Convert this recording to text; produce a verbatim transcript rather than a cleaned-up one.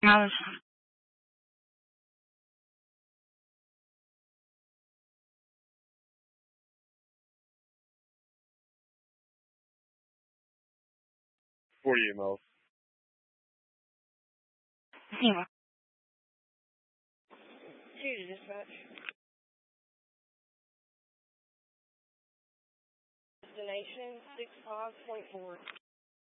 House. forty-eight miles. Zero. Two to dispatch. Destination six five point four.